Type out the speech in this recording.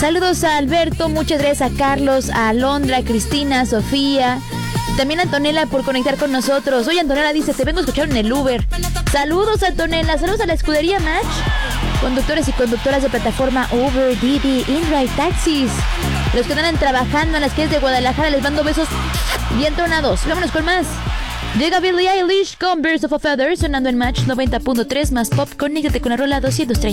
Saludos a Alberto, muchas gracias a Carlos, a Alondra, a Cristina, a Sofía. También a Antonella por conectar con nosotros. Oye, Antonella dice, te vengo a escuchar en el Uber. Saludos, Antonella. Saludos a la escudería Match. Conductores y conductoras de plataforma Uber, Didi, InRide, Taxis. Los que andan trabajando en las calles de Guadalajara, les mando besos bien tronados. Vámonos con más. Llega Billie Eilish con Birds of a Feather sonando en Match 90.3 más pop. Conéctate con la rola 230.